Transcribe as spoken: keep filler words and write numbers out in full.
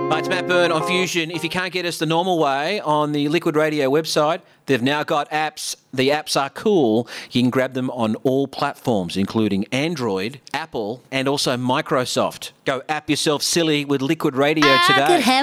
Hi, it's Matt Byrne on Fusion. If you can't get us the normal way on the Liquid Radio website, they've now got apps. The apps are cool. You can grab them on all platforms, including Android, Apple, and also Microsoft. Go app yourself silly with Liquid Radio I today. could have